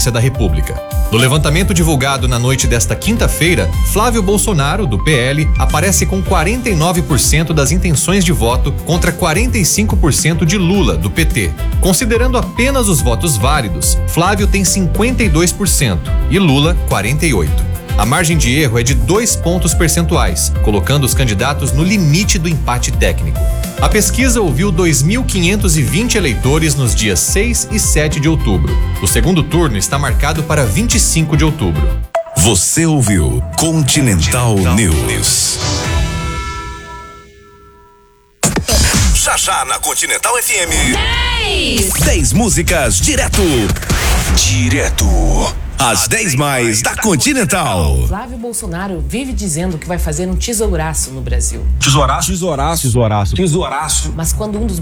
presidência da República. No levantamento divulgado na noite desta quinta-feira, Flávio Bolsonaro, do PL, aparece com 49% das intenções de voto contra 45% de Lula, do PT. Considerando apenas os votos válidos, Flávio tem 52% e Lula 48%. A margem de erro é de 2 pontos percentuais, colocando os candidatos no limite do empate técnico. A pesquisa ouviu 2.520 eleitores nos dias 6 e 7 de outubro. O segundo turno está marcado para 25 de outubro. Você ouviu Continental News. Já na Continental FM. 10 músicas direto. As 10 mais da Continental. Flávio Bolsonaro vive dizendo que vai fazer um tesouraço no Brasil. Tesouraço. Mas quando um dos